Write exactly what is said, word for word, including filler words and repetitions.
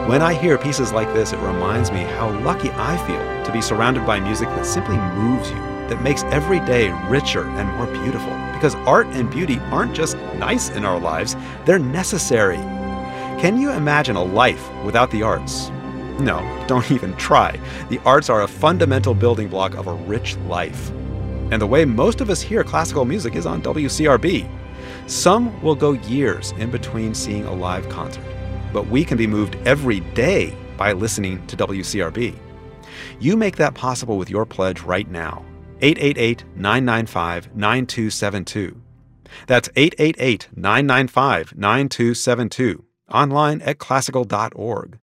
When I hear pieces like this, it reminds me how lucky I feel to be surrounded by music that simply moves you, that makes every day richer and more beautiful. Because art and beauty aren't just nice in our lives, they're necessary. Can you imagine a life without the arts? No, don't even try. The arts are a fundamental building block of a rich life. And the way most of us hear classical music is on W C R B. Some will go years in between seeing a live concert, but we can be moved every day by listening to W C R B. You make that possible with your pledge right now. eight eight eight, nine nine five, nine two seven two. That's eight eight eight, nine nine five, nine two seven two. Online at classical dot org.